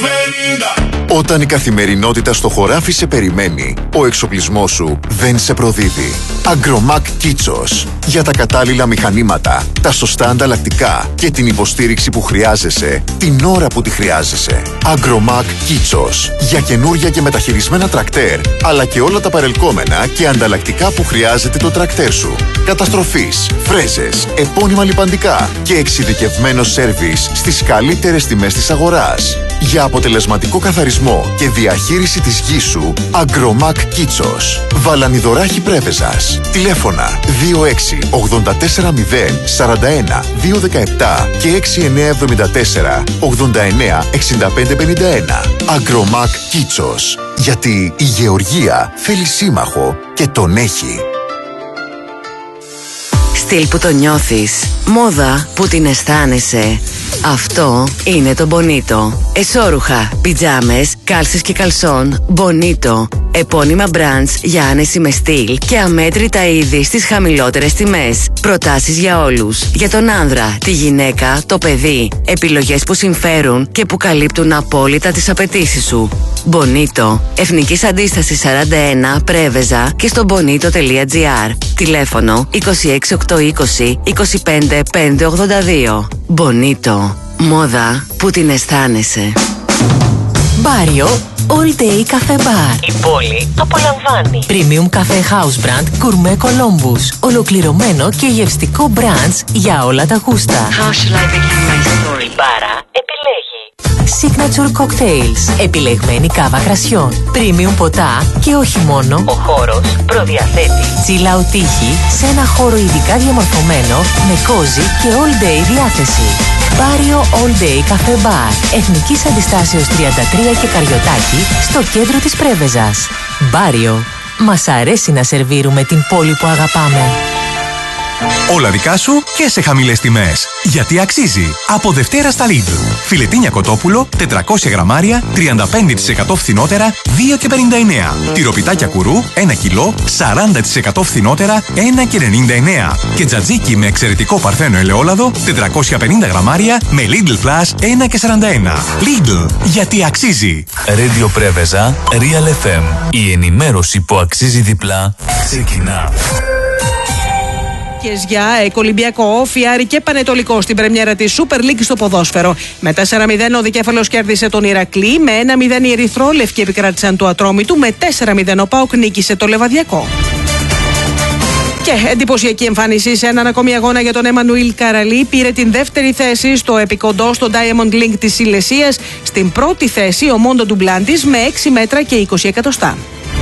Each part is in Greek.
Όταν η καθημερινότητα στο χωράφι σε περιμένει, ο εξοπλισμός σου δεν σε προδίδει. Agromac Kitsos. Για τα κατάλληλα μηχανήματα, τα σωστά ανταλλακτικά και την υποστήριξη που χρειάζεσαι την ώρα που τη χρειάζεσαι. Agromac Kitsos. Για καινούρια και μεταχειρισμένα τρακτέρ, αλλά και όλα τα παρελκόμενα και ανταλλακτικά που χρειάζεται το τρακτέρ σου. Καταστροφής, φρέζες, επώνυμα λιπαντικά και εξειδικευμένο σέρβις στις καλύτερες τιμές της αγοράς. Για αποτελεσματικό καθαρισμό και διαχείριση της γης σου, Agromac Kitsos. Βαλανιδωράχη Πρέβεζας. Τηλέφωνα 26 84 0 41 217 και 6974 89 65 51. Agromac Kitsos. Γιατί η γεωργία θέλει σύμμαχο και τον έχει. Στυλ που το νιώθεις, μόδα που την αισθάνεσαι. Αυτό είναι το Bonito. Εσώρουχα, πιτζάμες, κάλσες και καλσόν Bonito. Επώνυμα brands για άνεση με στυλ και αμέτρητα είδη στις χαμηλότερες τιμές. Προτάσεις για όλους. Για τον άνδρα, τη γυναίκα, το παιδί. Επιλογές που συμφέρουν και που καλύπτουν απόλυτα τις απαιτήσεις σου. Bonito. Εθνικής Αντίστασης 41 Πρέβεζα και στο bonito.gr. Τηλέφωνο 26820 25 582. Bonito. Μόδα που την αισθάνεσαι. Μπάριο All Day Cafe Bar. Η πόλη απολαμβάνει. Premium Cafe House Brand Gourmet Columbus. Ολοκληρωμένο και γευστικό brands για όλα τα γούστα. How shall I begin my story? Μπάρα επιλέγει. Signature Cocktails. Επιλεγμένη κάβα κρασιών. Premium ποτά και όχι μόνο. Ο χώρος προδιαθέτει Chill out τύχη σε ένα χώρο ειδικά διαμορφωμένο με cozy και all day διάθεση. Μπάριο All Day Cafe Bar. Εθνικής Αντιστάσεως 33 και Καριωτάκη στο κέντρο της Πρέβεζας. Μπάριο. Μας αρέσει να σερβίρουμε την πόλη που αγαπάμε. Όλα δικά σου και σε χαμηλές τιμές. Γιατί αξίζει. Από Δευτέρα στα Lidl. Φιλετίνια κοτόπουλο, 400 γραμμάρια, 35% φθηνότερα, 2,59. Τυροπιτάκια κουρού, 1 κιλό, 40% φθηνότερα, 1,99. Και τζατζίκι με εξαιρετικό παρθένο ελαιόλαδο, 450 γραμμάρια, με Lidl Flash, 1,41. Lidl. Γιατί αξίζει. Radio Πρέβεζα, Real FM. Η ενημέρωση που αξίζει διπλά ξεκινά. Για Ολυμπιακό, Όφη, Άρη και Πανετολικό στην πρεμιέρα της Super League στο ποδόσφαιρο. Με 4-0 ο Δικέφαλος κέρδισε τον Ηρακλή, με 1-0 οι Ερυθρόλευκοι επικράτησαν του Ατρόμητου, με 4-0 ο ΠΑΟΚ νίκησε το Λεβαδιακό. Και εντυπωσιακή εμφάνιση σε έναν ακόμη αγώνα για τον Εμμανουήλ Καραλή. Πήρε την δεύτερη θέση στο επικοντό στο Diamond League της Σιλεσίας. Στην πρώτη θέση ο Μόντο Ντουμπλάντης με 6 μέτρα και 20 εκατοστά.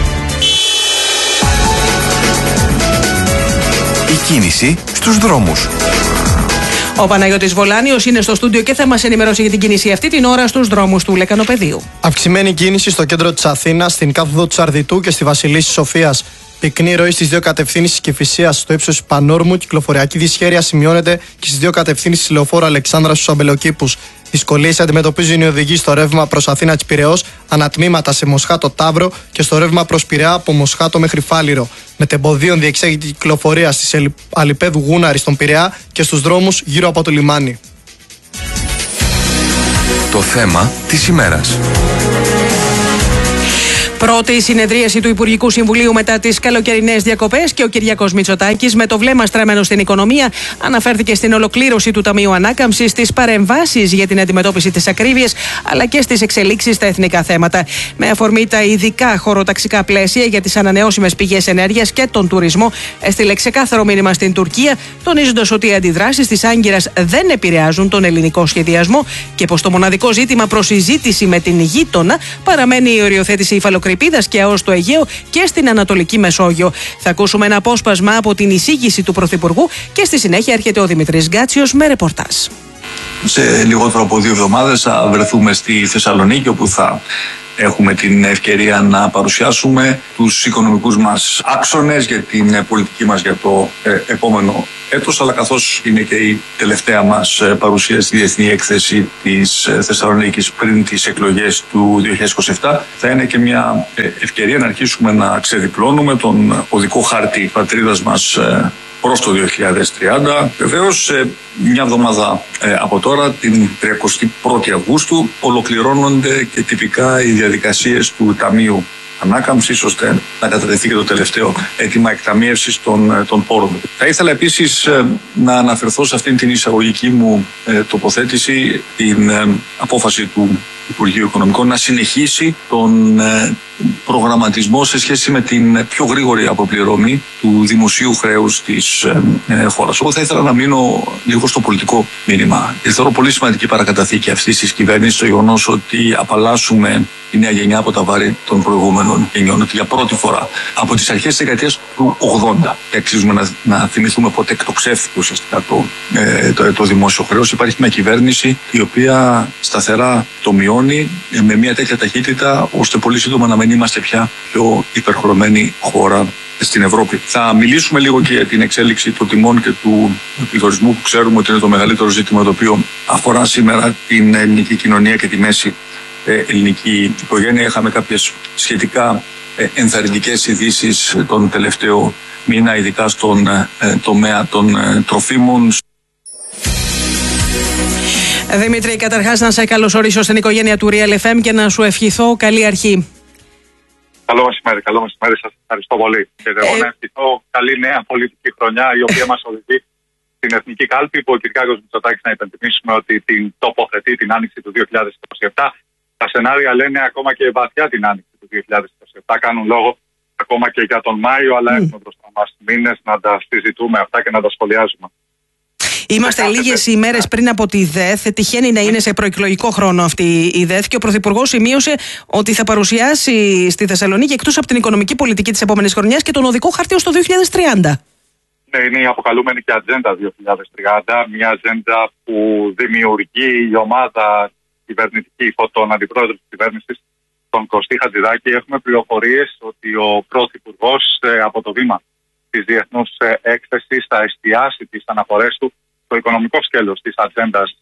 Η κίνηση στους δρόμους. Ο Παναγιώτης Βολάνιος είναι στο στούντιο και θα μας ενημερώσει για την κίνηση αυτή την ώρα στους δρόμους του Λεκανοπεδίου. Αυξημένη κίνηση στο κέντρο της Αθήνας, στην κάθοδο του Σαρδιτού και στη Βασιλίσσης Σοφίας. Πυκνή ροή στις δύο κατευθύνσεις Κηφισίας στο ύψος Πανόρμου. Κυκλοφοριακή δυσχέρεια σημειώνεται και στις δύο κατευθύνσεις λεωφόρου Αλεξάνδρας στους Αμπελοκήπους. Δυσκολίες αντιμετωπίζουν οι οδηγοί στο ρεύμα προς Αθήνα και Πειραιώς, ανατμήματα σε Μοσχάτο Ταύρο και στο ρεύμα προς Πειραιά από Μοσχάτο μέχρι Φάληρο. Μετεμποδίων διεξάγεται η κυκλοφορία στις Αλιπέδου Γούναρη στον Πειραιά και στους δρόμους γύρω από το λιμάνι. Το θέμα της ημέρας. Πρώτη συνεδρίαση του Υπουργικού Συμβουλίου μετά τις καλοκαιρινές διακοπές και ο Κυριάκος Μητσοτάκης, με το βλέμμα στραμμένο στην οικονομία, αναφέρθηκε στην ολοκλήρωση του Ταμείου Ανάκαμψης, στις παρεμβάσεις για την αντιμετώπιση της ακρίβειας αλλά και στις εξελίξεις στα εθνικά θέματα. Με αφορμή τα ειδικά χωροταξικά πλαίσια για τις ανανεώσιμες πηγές ενέργειας και τον τουρισμό, έστειλε ξεκάθαρο μήνυμα στην Τουρκία, τονίζοντας ότι οι αντιδράσεις της Άγκυρας δεν επηρεάζουν τον ελληνικό σχεδιασμό και πως το μοναδικό ζήτημα προς συζήτηση με την γείτονα παραμένει η οριοθέτηση υφαλοκρηπίδας και ΑΟΣ στο Αιγαίο και στην Ανατολική Μεσόγειο. Θα ακούσουμε ένα απόσπασμα από την εισήγηση του Πρωθυπουργού και στη συνέχεια έρχεται ο Δημητρής Γκάτσιος με ρεπορτάζ. Σε λιγότερο από 2 εβδομάδες θα βρεθούμε στη Θεσσαλονίκη, όπου θα έχουμε την ευκαιρία να παρουσιάσουμε τους οικονομικούς μας άξονες για την πολιτική μας για το επόμενο έτος, αλλά καθώς είναι και η τελευταία μας παρουσία στη Διεθνή Έκθεση της Θεσσαλονίκης πριν τις εκλογές του 2027, θα είναι και μια ευκαιρία να αρχίσουμε να ξεδιπλώνουμε τον οδικό χάρτη πατρίδας μας προς το 2030. Βεβαίως, μια εβδομάδα από τώρα, την 31η Αυγούστου, ολοκληρώνονται και τυπικά οι διαδικασίες του Ταμείου Ανάκαμψης, ώστε να κατατεθεί και το τελευταίο αίτημα εκταμείευσης των πόρων. Θα ήθελα επίσης να αναφερθώ σε αυτήν την εισαγωγική μου τοποθέτηση την απόφαση του Υπουργείου Οικονομικών να συνεχίσει τον προγραμματισμό σε σχέση με την πιο γρήγορη αποπληρωμή του δημοσίου χρέους της χώρας. Εγώ θα ήθελα να μείνω λίγο στο πολιτικό μήνυμα. Θεωρώ πολύ σημαντική παρακαταθήκη αυτής της κυβέρνησης το γεγονός ότι απαλλάσσουμε η νέα γενιά από τα βάρη των προηγούμενων γενιών. Ότι για πρώτη φορά από τις αρχές της δεκαετίας του 80, και αξίζουμε να θυμηθούμε πότε εκτοξεύθηκε ουσιαστικά το δημόσιο χρέος, υπάρχει μια κυβέρνηση η οποία σταθερά το μειώνει με μια τέτοια ταχύτητα, ώστε πολύ σύντομα να μην είμαστε πια πιο υπερχρεωμένη χώρα στην Ευρώπη. Θα μιλήσουμε λίγο και για την εξέλιξη των τιμών και του πληθωρισμού, που ξέρουμε ότι είναι το μεγαλύτερο ζήτημα το οποίο αφορά σήμερα την ελληνική κοινωνία και τη μέση ελληνική οικογένεια. Είχαμε κάποιες σχετικά ενθαρρυντικές ειδήσεις τον τελευταίο μήνα, ειδικά στον τομέα των τροφίμων. Δημήτρη, καταρχάς να σε καλωσορίσω στην οικογένεια του Real FM και να σου ευχηθώ καλή αρχή. Καλό μεσημέρι, σας ευχαριστώ πολύ. Και εγώ να ευχηθώ καλή νέα πολιτική χρονιά, η οποία μας οδηγεί στην εθνική κάλπη, που ο Κυριάκος Μητσοτάκης, να υπενθυμίσουμε ότι την τοποθετεί την άνοιξη του 2027. Τα σενάρια λένε ακόμα και βαθιά την άνοιξη του 2027. Κάνουν λόγο ακόμα και για τον Μάιο, αλλά έχουμε μπροστά μας μήνες να τα συζητούμε αυτά και να τα σχολιάζουμε. Είμαστε λίγες ημέρες πριν από τη ΔΕΘ. Τυχαίνει να είναι σε προεκλογικό χρόνο αυτή η ΔΕΘ και ο Πρωθυπουργός σημείωσε ότι θα παρουσιάσει στη Θεσσαλονίκη, εκτός από την οικονομική πολιτική της επόμενης χρονιάς, και τον οδικό χάρτη ως το 2030. Ναι, είναι η αποκαλούμενη και ατζέντα 2030. Μια ατζέντα που δημιουργεί η ομάδα κυβερνητική υπό τον αντιπρόεδρο της κυβέρνησης, τον Κωστή Χατζηδάκη. Έχουμε πληροφορίες ότι ο Πρωθυπουργός από το βήμα της διεθνούς έκθεσης θα εστιάσει τις αναφορές του στο οικονομικό σκέλος της ατζέντας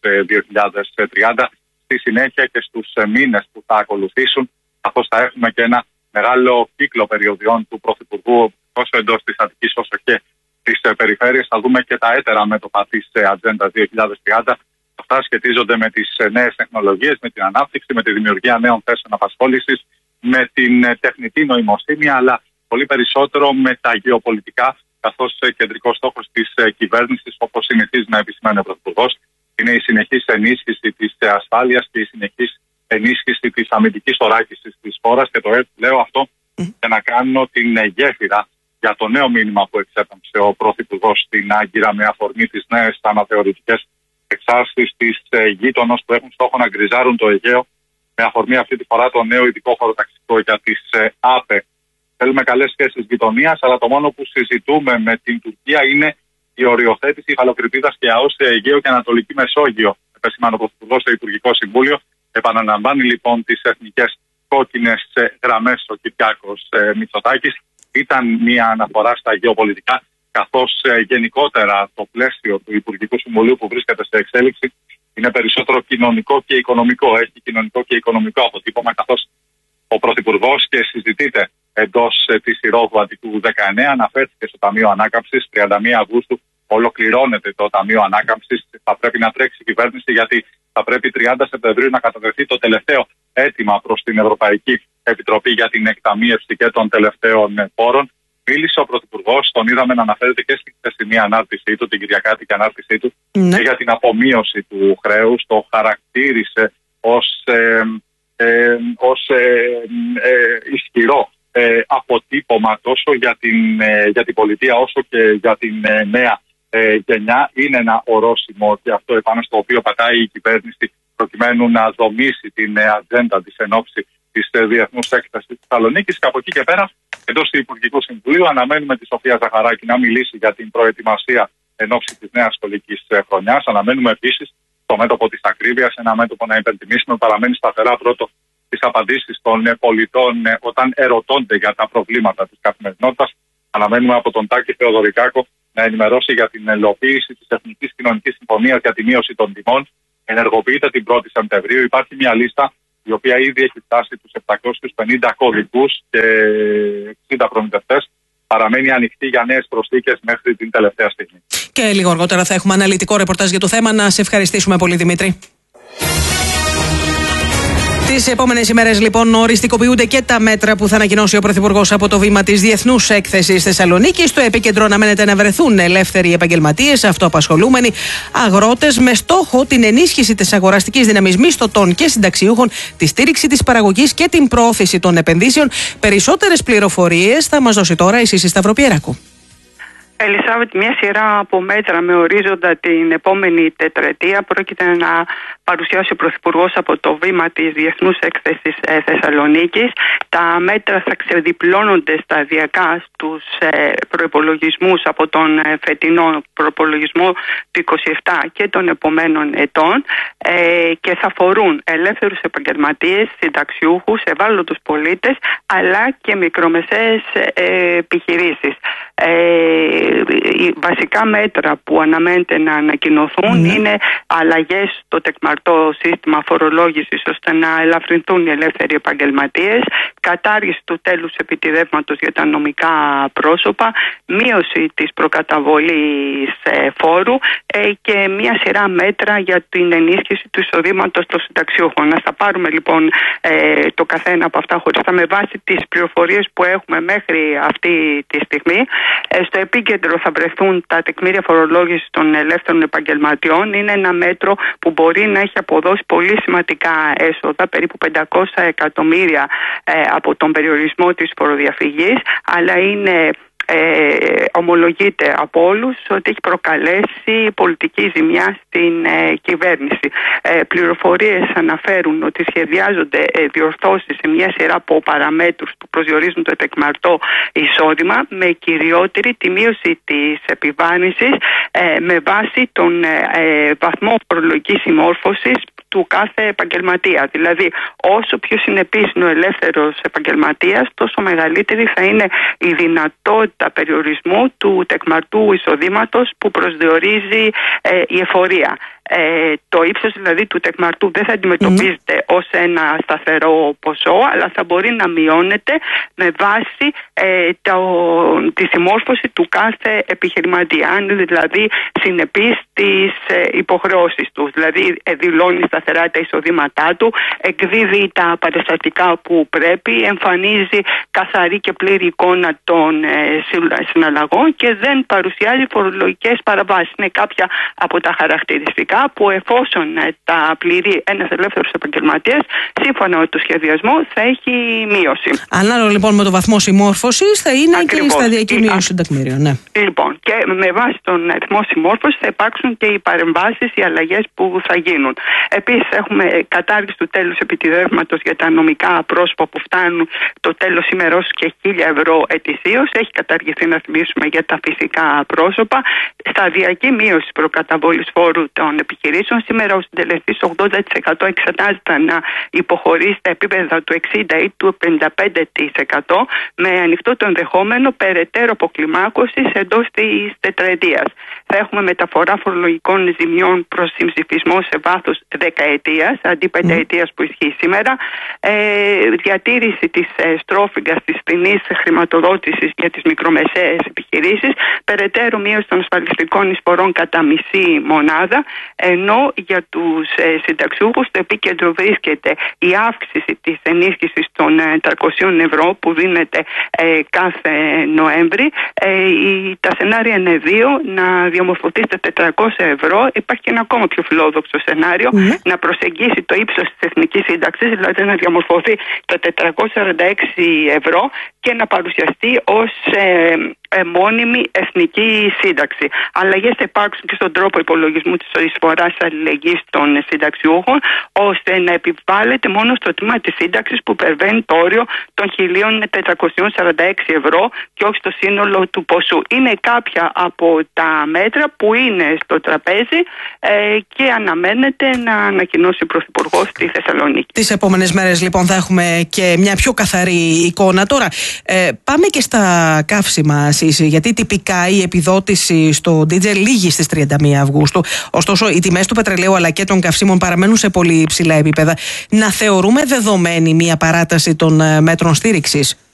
2030, στη συνέχεια και στους μήνες που θα ακολουθήσουν, καθώς θα έχουμε και ένα μεγάλο κύκλο περιοδιών του Πρωθυπουργού τόσο εντός της Αττικής όσο και της περιφέρειας. Θα δούμε και τα έτερα μέτωπα της ατζέντας 2030. Αυτά σχετίζονται με τις νέες τεχνολογίες, με την ανάπτυξη, με τη δημιουργία νέων θέσεων απασχόλησης, με την τεχνητή νοημοσύνη, αλλά πολύ περισσότερο με τα γεωπολιτικά, καθώς κεντρικός στόχος της κυβέρνησης, όπως συνηθίζει να επισημαίνει ο Πρωθυπουργός, είναι η συνεχής ενίσχυση της ασφάλειας και η συνεχής ενίσχυση της αμυντικής οράκησης της χώρας. Και το λέω αυτό για να κάνω την γέφυρα για το νέο μήνυμα που εξέπεμψε ο Πρωθυπουργός στην Άγκυρα με αφορμή τις νέες αναθεωρητικές εξάρσεις της γείτονος που έχουν στόχο να γκριζάρουν το Αιγαίο, με αφορμή αυτή τη φορά το νέο ειδικό χωροταξικό για τις ΑΠΕ. Θέλουμε καλές σχέσεις γειτονίας, αλλά το μόνο που συζητούμε με την Τουρκία είναι η οριοθέτηση υφαλοκρηπίδας και ΑΟΣ σε Αιγαίο και Ανατολική Μεσόγειο. Επεσήμανε ο Πρωθυπουργός στο Υπουργικό Συμβούλιο. Επαναλαμβάνει λοιπόν τις εθνικές κόκκινες γραμμές ο Κυριάκος Μητσοτάκης. Ήταν μια αναφορά στα γεωπολιτικά, καθώς γενικότερα το πλαίσιο του Υπουργικού Συμβουλίου που βρίσκεται σε εξέλιξη είναι περισσότερο κοινωνικό και οικονομικό. Έχει κοινωνικό και οικονομικό αποτύπωμα, καθώς ο Πρωθυπουργός, και συζητείται εντός της ηρόδου Αττικού 19, αναφέρθηκε στο Ταμείο Ανάκαμψης. 31 Αυγούστου ολοκληρώνεται το Ταμείο Ανάκαμψης. Θα πρέπει να τρέξει η κυβέρνηση, γιατί θα πρέπει 30 Σεπτεμβρίου να κατατεθεί το τελευταίο αίτημα προς την Ευρωπαϊκή Επιτροπή για την εκταμείευση και των τελευταίων πόρων. Μίλησε ο Πρωθυπουργός, τον είδαμε να αναφέρεται και στην χθεσινή ανάρτησή του, την κυριακάτικη ανάρτησή του, και για την απομείωση του χρέους. Το χαρακτήρισε ως ισχυρό αποτύπωμα τόσο για την πολιτεία όσο και για την νέα γενιά. Είναι ένα ορόσημο και αυτό επάνω στο οποίο πατάει η κυβέρνηση προκειμένου να δομήσει την ατζέντα της εν ώψη της διεθνούς έκθεσης της Θεσσαλονίκης. Και από εκεί και πέρα, εντός του Υπουργικού Συμβουλίου, αναμένουμε τη Σοφία Ζαχαράκη να μιλήσει για την προετοιμασία εν ώψη της νέας σχολικής χρονιάς. Αναμένουμε επίσης το μέτωπο της ακρίβειας, ένα μέτωπο να υπενθυμίσουμε παραμένει σταθερά πρώτο τις απαντήσεις των πολιτών όταν ερωτώνται για τα προβλήματα της καθημερινότητας. Αναμένουμε από τον Τάκη Θεοδωρικάκο να ενημερώσει για την ελοποίηση της Εθνικής Κοινωνικής Συμφωνίας για τη μείωση των τιμών. Ενεργοποιείται την 1η Σεπτεμβρίου. Υπάρχει μια λίστα η οποία ήδη έχει φτάσει τους 750 κωδικούς και 60 προμηθευτές. παραμένει ανοιχτή για νέες προσθήκες μέχρι την τελευταία στιγμή. Και λίγο αργότερα θα έχουμε αναλυτικό ρεπορτάζ για το θέμα. Να σε ευχαριστήσουμε πολύ, Δημήτρη. Τις επόμενες ημέρες, λοιπόν, οριστικοποιούνται και τα μέτρα που θα ανακοινώσει ο Πρωθυπουργός από το βήμα της Διεθνούς Έκθεσης Θεσσαλονίκης. Στο επίκεντρο αναμένεται να βρεθούν ελεύθεροι επαγγελματίες, αυτοαπασχολούμενοι, αγρότες, με στόχο την ενίσχυση της αγοραστικής δύναμης μισθωτών και συνταξιούχων, τη στήριξη της παραγωγής και την προώθηση των επενδύσεων. Περισσότερες πληροφορίες θα μας δώσει τώρα η Σύση Σταυροπιεράκου. Ελισάβετ, μια σειρά από μέτρα με ορίζοντα την επόμενη τετραετία πρόκειται να παρουσιάσει ο Πρωθυπουργός από το βήμα της Διεθνούς Έκθεσης Θεσσαλονίκης. Τα μέτρα θα ξεδιπλώνονται σταδιακά στους προϋπολογισμούς από τον φετινό προϋπολογισμό του 27 και των επομένων ετών και θα αφορούν ελεύθερους επαγγελματίες, συνταξιούχους, ευάλωτους πολίτες αλλά και μικρομεσαίες επιχειρήσεις. Οι βασικά μέτρα που αναμένεται να ανακοινωθούν είναι αλλαγές στο τεκμαρτό σύστημα φορολόγησης ώστε να ελαφρυνθούν οι ελεύθεροι επαγγελματίες, κατάργηση του τέλους επιτιδεύματος για τα νομικά πρόσωπα, μείωση της προκαταβολής φόρου και μια σειρά μέτρα για την ενίσχυση του εισοδήματος των συνταξιούχων. Να τα πάρουμε λοιπόν το καθένα από αυτά χωριστά με βάση τις πληροφορίες που έχουμε μέχρι αυτή τη στιγμή. Στο επίκεντρο θα βρεθούν τα τεκμήρια φορολόγησης των ελεύθερων επαγγελματιών. Είναι ένα μέτρο που μπορεί να έχει αποδώσει πολύ σημαντικά έσοδα, περίπου 500 εκατομμύρια από τον περιορισμό της φοροδιαφυγής, αλλά είναι ομολογείται από όλους ότι έχει προκαλέσει πολιτική ζημιά στην κυβέρνηση. Πληροφορίες αναφέρουν ότι σχεδιάζονται διορθώσεις σε μια σειρά από παραμέτρους που προσδιορίζουν το ετεκμαρτό εισόδημα, με κυριότερη τη μείωση της επιβάρυνσης με βάση τον βαθμό φορολογικής συμμόρφωσης του κάθε επαγγελματία. Δηλαδή, όσο πιο συνεπής είναι ο ελεύθερος επαγγελματίας, τόσο μεγαλύτερη θα είναι η δυνατότητα περιορισμού του τεκμαρτού εισοδήματος που προσδιορίζει η εφορία. Το ύψος δηλαδή του τεκμαρτού δεν θα αντιμετωπίζεται ως ένα σταθερό ποσό, αλλά θα μπορεί να μειώνεται με βάση τη συμμόρφωση του κάθε επιχειρηματία. Αν δηλαδή συνεπής στις υποχρεώσεις του, δηλαδή δηλώνει σταθερά τα εισοδήματά του, εκδίδει τα παραστατικά που πρέπει, εμφανίζει καθαρή και πλήρη εικόνα των συναλλαγών και δεν παρουσιάζει φορολογικές παραβάσεις. Είναι κάποια από τα χαρακτηριστικά που εφόσον τα πληρεί ένας ελεύθερος επαγγελματίας, σύμφωνα με το σχεδιασμό θα έχει μείωση. Ανάλογα λοιπόν με το βαθμό συμμόρφωσης θα είναι και η σταδιακή μείωση των τεκμήριων. Ναι. Λοιπόν, και με βάση τον αριθμό συμμόρφωσης θα υπάρξουν και οι παρεμβάσεις, οι αλλαγές που θα γίνουν. Επίσης έχουμε κατάργηση του τέλους επιτιδεύματος για τα νομικά πρόσωπα που φτάνουν το τέλος σήμερα ως και 1.000 ευρώ ετησίως. Έχει καταργηθεί, να θυμίσουμε, για τα φυσικά πρόσωπα. Σταδιακή μείωση προκαταβολής φόρου των επιχειρήσεων. Σήμερα ο συντελεστής 80% εξετάζεται να υποχωρεί στα επίπεδα του 60% ή του 55%, με ανοιχτό το ενδεχόμενο περαιτέρω αποκλιμάκωσης εντός της τετραετίας. Θα έχουμε μεταφορά φορολογικών ζημιών προς συμψηφισμό σε βάθος δεκαετίας, αντί πενταετίας που ισχύει σήμερα. Διατήρηση της στρόφιγγας της ποινής χρηματοδότησης για τις μικρομεσαίες επιχειρήσεις, περαιτέρω μείωση των ασφαλιστικών εισφορών κατά μισή μονάδα, ενώ για τους συνταξιούχους στο επίκεντρο βρίσκεται η αύξηση της ενίσχυσης των 300 ευρώ που δίνεται κάθε Νοέμβρη. Τα σενάρια είναι δύο: να διαμορφωθεί στα 400 ευρώ. Υπάρχει και ένα ακόμα πιο φιλόδοξο σενάριο, να προσεγγίσει το ύψος της εθνικής σύνταξης, δηλαδή να διαμορφωθεί τα 446 ευρώ και να παρουσιαστεί ως μόνιμη εθνική σύνταξη. Αλλαγές θα υπάρξουν και στον τρόπο υπολογισμού της εισφοράς αλληλεγγύης των συνταξιούχων, ώστε να επιβάλλεται μόνο στο τμήμα της σύνταξης που υπερβαίνει το όριο των 1.446 ευρώ και όχι στο σύνολο του ποσού. Είναι κάποια από τα μέτρα που είναι στο τραπέζι και αναμένεται να ανακοινώσει ο Πρωθυπουργός στη Θεσσαλονίκη. Τις επόμενες μέρες λοιπόν θα έχουμε και μια πιο καθαρή εικόνα. Τώρα πάμε και στα καύσιμα, γιατί τυπικά η επιδότηση στο ντίζελ λήγει στις 31 Αυγούστου. Ωστόσο, οι τιμές του πετρελαίου αλλά και των καυσίμων παραμένουν σε πολύ υψηλά επίπεδα. Να θεωρούμε δεδομένη μια παράταση των μέτρων στήριξης?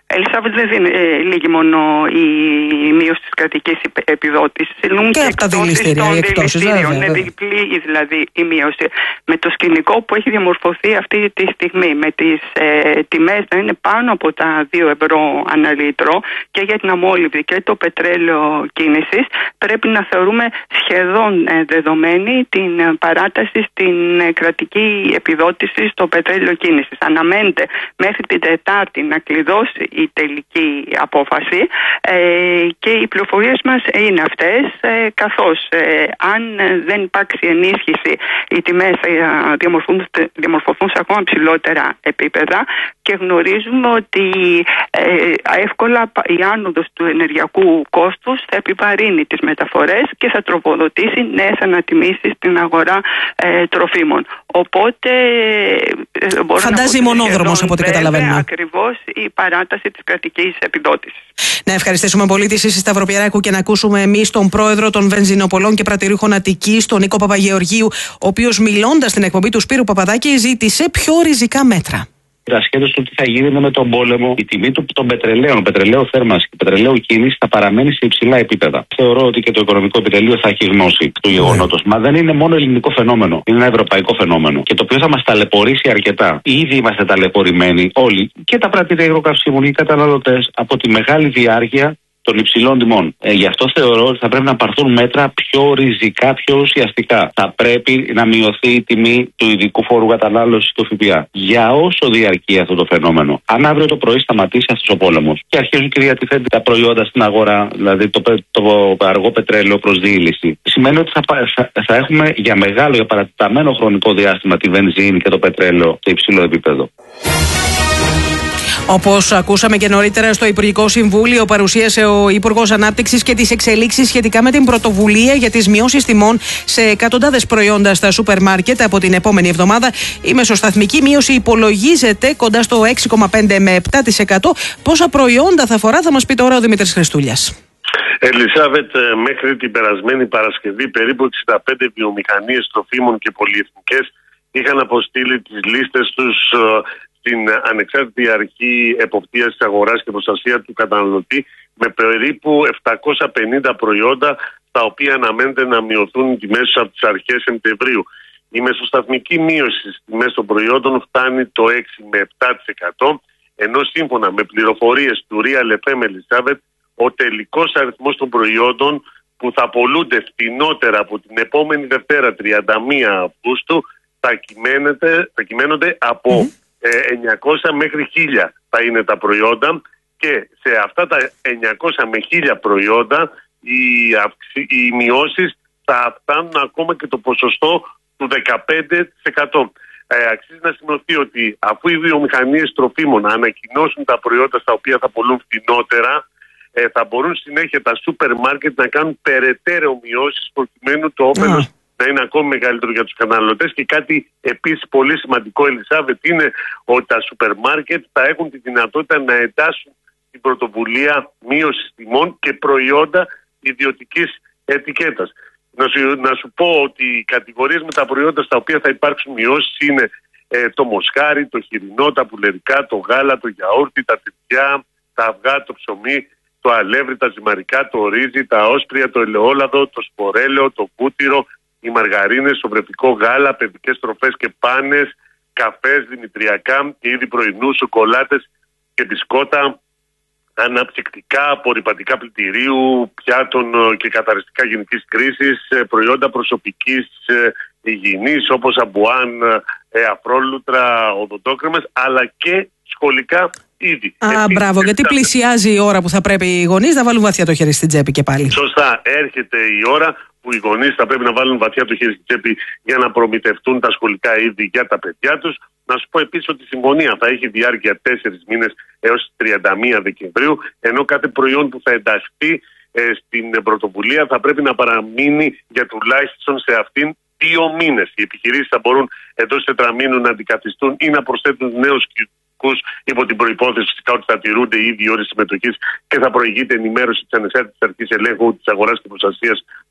Ελισάβετ, δεν λύγει μόνο η μείωση της κρατικής επιδότησης. Και από τα δηληστήρια, οι εκτόσεις. Είναι διπλή δηλαδή η μείωση. Με το σκηνικό που έχει διαμορφωθεί αυτή τη στιγμή, με τις τιμές να είναι πάνω από τα 2 ευρώ ανά λίτρο και για την αμόλυβδη και το πετρέλαιο κίνησης, πρέπει να θεωρούμε σχεδόν δεδομένη την παράταση στην κρατική επιδότηση στο πετρέλαιο κίνησης. Αναμένεται μέχρι την Τετάρτη να κλειδώσει η τελική απόφαση και οι πληροφορίες μας είναι αυτές, καθώς αν δεν υπάρξει ενίσχυση, οι τιμές θα διαμορφωθούν σε ακόμα ψηλότερα επίπεδα και γνωρίζουμε ότι εύκολα η άνοδος του ενεργειακού κόστους θα επιβαρύνει τις μεταφορές και θα τροφοδοτήσει νέες ανατιμήσεις στην αγορά τροφίμων. Οπότε φαντάζει μονόδρομος από ό,τι καταλαβαίνουμε. Ακριβώς η παράταση της κρατικής επιδότησης. Να ευχαριστήσουμε πολύ τη Σύση Σταυροπιεράκου και να ακούσουμε εμείς τον πρόεδρο των Βενζινοπολών και Πρατηρίχων Αττικής, τον Νίκο Παπαγεωργίου, ο οποίος μιλώντας στην εκπομπή του Σπύρου Παπαδάκη ζήτησε πιο ριζικά μέτρα. Ασχέτως του τι θα γίνει με τον πόλεμο, η τιμή των πετρελαίου θέρμανσης και πετρελαίου κίνησης θα παραμένει σε υψηλά επίπεδα. Θεωρώ ότι και το οικονομικό επιτελείο θα έχει γνώση του γεγονότος. Μα δεν είναι μόνο ελληνικό φαινόμενο, είναι ένα ευρωπαϊκό φαινόμενο. Και το οποίο θα μας ταλαιπωρήσει αρκετά. Ήδη είμαστε ταλαιπωρημένοι όλοι, και τα πρατήρια υγροκαυσίμων και οι καταναλωτές, από τη μεγάλη διάρκεια των υψηλών τιμών. Γι' αυτό θεωρώ ότι θα πρέπει να πάρθουν μέτρα πιο ριζικά, πιο ουσιαστικά. Θα πρέπει να μειωθεί η τιμή του ειδικού φόρου κατανάλωσης του ΦΠΑ. Για όσο διαρκεί αυτό το φαινόμενο. Αν αύριο το πρωί σταματήσει αυτός ο πόλεμος και αρχίζουν και διατίθενται τα προϊόντα στην αγορά, δηλαδή το αργό πετρέλαιο προς διήλυση, σημαίνει ότι θα έχουμε για παρατεταμένο χρονικό διάστημα τη βενζίνη και το πετρέλαιο σε υψηλό επίπεδο. Όπως ακούσαμε και νωρίτερα, στο Υπουργικό Συμβούλιο παρουσίασε ο Υπουργός Ανάπτυξης και τις εξελίξεις σχετικά με την πρωτοβουλία για τις μειώσεις τιμών σε εκατοντάδες προϊόντα στα σούπερ μάρκετ από την επόμενη εβδομάδα. Η μεσοσταθμική μείωση υπολογίζεται κοντά στο 6,5 με 7%. Πόσα προϊόντα θα αφορά, θα μας πει τώρα ο Δημήτρης Χριστούλιας. Ελισάβετ, μέχρι την περασμένη Παρασκευή περίπου 65 βιομηχανίες τροφίμων και πολυεθνικές είχαν αποστείλει τις λίστες τους στην Ανεξάρτητη Αρχή Εποπτείας της Αγοράς και Προστασία του Καταναλωτή με περίπου 750 προϊόντα τα οποία αναμένεται να μειωθούν οι τιμές από τις αρχές Σεπτεμβρίου. Η μεσοσταθμική μείωση στις τιμές των προϊόντων φτάνει το 6 με 7%, ενώ σύμφωνα με πληροφορίες του Real FM, Ελισάβετ, ο τελικός αριθμός των προϊόντων που θα πωλούνται φθηνότερα από την επόμενη Δευτέρα 31 Αυγούστου θα κυμαίνονται από 900 μέχρι 1000 θα είναι τα προϊόντα, και σε αυτά τα 900 με 1000 προϊόντα οι μειώσεις θα φτάνουν ακόμα και το ποσοστό του 15%. Αξίζει να σημειωθεί ότι αφού οι βιομηχανίες τροφίμων ανακοινώσουν τα προϊόντα στα οποία θα πωλούν φθηνότερα, θα μπορούν συνέχεια τα σούπερ μάρκετ να κάνουν περαιτέρω μειώσεις προκειμένου το όφελος να είναι ακόμη μεγαλύτερο για τους καταναλωτές. Και κάτι επίσης πολύ σημαντικό, Ελισάβετ, είναι ότι τα σούπερ μάρκετ θα έχουν τη δυνατότητα να εντάσσουν την πρωτοβουλία μείωσης τιμών και προϊόντα ιδιωτικής ετικέτας. Να σου πω ότι οι κατηγορίες με τα προϊόντα στα οποία θα υπάρξουν μειώσεις είναι το μοσχάρι, το χοιρινό, τα πουλερικά, το γάλα, το γιαούρτι, τα τυριά, τα αυγά, το ψωμί, το αλεύρι, τα ζυμαρικά, το ρύζι, τα όσπρια, το ελαιόλαδο, το σπορέλαιο, το βούτυρο, οι μαργαρίνες, το βρεπτικό γάλα, παιδικές τροφές και πάνες, καφές, δημητριακά και είδη πρωινού, σοκολάτες και μπισκότα, αναψυκτικά, απορρυπαντικά πλυντηρίου, πιάτων και καθαριστικά γενικής χρήσης, προϊόντα προσωπικής υγιεινής όπως αμπουάν, αφρόλουτρα, οδοντόκρεμες, αλλά και σχολικά είδη. Μπράβο, γιατί πλησιάζει η ώρα που θα πρέπει οι γονείς να βάλουν βαθιά το χέρι στην τσέπη και πάλι. Σωστά, έρχεται η ώρα που οι γονείς θα πρέπει να βάλουν βαθιά το χέρι στην τσέπη για να προμηθευτούν τα σχολικά είδη για τα παιδιά τους. Να σου πω επίσης ότι η συμφωνία θα έχει διάρκεια 4 μήνες έως 31 Δεκεμβρίου, ενώ κάθε προϊόν που θα ενταχθεί στην πρωτοβουλία θα πρέπει να παραμείνει για τουλάχιστον σε αυτήν 2 μήνες. Οι επιχειρήσεις θα μπορούν εντός 4 μήνων να αντικαθιστούν ή να προσθέτουν νέους κυβικούς υπό την προϋπόθεση φυσικά ότι θα τηρούνται οι ίδιοι όροι συμμετοχής και θα προηγείται ενημέρωση της Ανεξάρτητης Αρχής Ελέγχου της Αγοράς και Προστασίας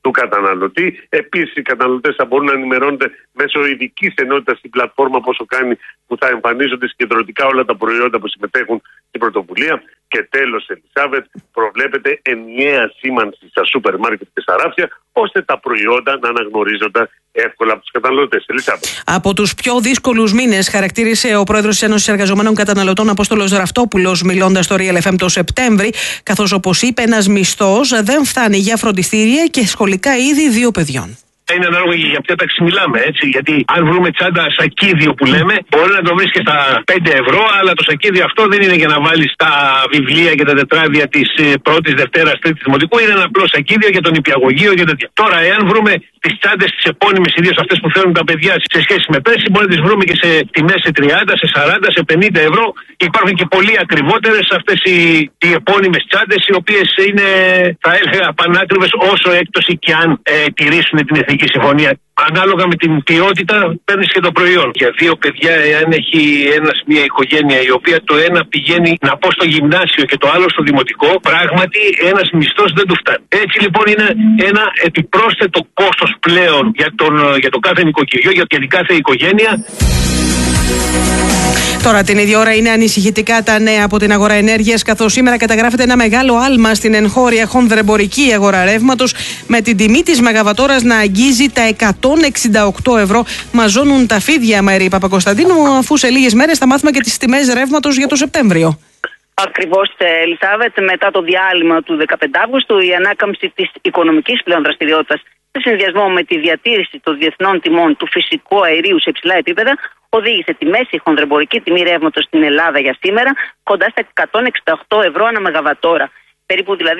του καταναλωτή. Επίσης, οι καταναλωτές θα μπορούν να ενημερώνονται μέσω ειδικής ενότητας στην πλατφόρμα πόσο κάνει, που θα εμφανίζονται συγκεντρωτικά όλα τα προϊόντα που συμμετέχουν στην πρωτοβουλία. Και τέλος, Ελισάβετ, προβλέπεται ενιαία σήμανση στα σούπερ μάρκετ και στα ράφια, ώστε τα προϊόντα να αναγνωρίζονται εύκολα από τους καταναλωτές. Ελισάβετ. Από τους πιο δύσκολους μήνες, χαρακτήρισε ο πρόεδρος της Ένωσης Εργαζομένων Καταναλωτών Απόστολος Ραφτόπουλος, μιλώντας στο Real FM το Σεπτέμβρη, καθώς, όπως είπε, ένας μισθός δεν φτάνει για φροντιστήρια και σχολικά είδη 2 παιδιών. Είναι ανάλογο για ποια τάξη μιλάμε, έτσι. Γιατί αν βρούμε τσάντα σακίδιο που λέμε, μπορεί να το βρει και στα 5 ευρώ, αλλά το σακίδιο αυτό δεν είναι για να βάλει τα βιβλία και τα τετράδια τη πρώτη, Δευτέρα, Τρίτη Δημοτικού. Είναι ένα απλό σακίδιο για τον νηπιαγωγείο και τέτοια. Τώρα, εάν βρούμε τις τσάντες τις επώνυμες, ιδίως αυτές που θέλουν τα παιδιά σε σχέση με πέρσι, μπορεί να τις βρούμε και σε τιμές σε 30, σε 40, σε 50 ευρώ. Υπάρχουν και πολύ ακριβότερες αυτές οι επώνυμες τσάντες, οι οποίες είναι, θα έλεγα, πανάκριβες όσο έκπτωση και αν τηρήσουν την Εθνική Συμφωνία. Ανάλογα με την ποιότητα, παίρνεις και το προϊόν. Για 2 παιδιά, εάν έχει μια οικογένεια η οποία το ένα πηγαίνει να πω στο γυμνάσιο και το άλλο στο δημοτικό, πράγματι ένας μισθός δεν του φτάνει. Έτσι λοιπόν είναι ένα επιπρόσθετο κόστος πλέον για το κάθε νοικοκυριό, για την κάθε οικογένεια. Τώρα την ίδια ώρα είναι ανησυχητικά τα νέα από την αγορά ενέργειας, καθώς σήμερα καταγράφεται ένα μεγάλο άλμα στην εγχώρια χονδρεμπορική αγορά ρεύματος, με την τιμή της μεγαβατόρας να αγγίζει τα 168 ευρώ. Μαζώνουν τα φίδια, Μαρή Παπακοσταντίνου, αφού σε λίγες μέρες θα μάθουμε και τις τιμές ρεύματος για το Σεπτέμβριο. Ακριβώς, Ελισάβετ, μετά το διάλειμμα του 15 Αύγουστου, η ανάκαμψη της οικονομικής πλέον δραστηριότητας σε συνδυασμό με τη διατήρηση των διεθνών τιμών του φυσικού αερίου σε υψηλά επίπεδα οδήγησε τη μέση χονδρεμπορική τιμή ρεύματος στην Ελλάδα για σήμερα κοντά στα 168 ευρώ ανά μεγαβατόρα. Περίπου δηλαδή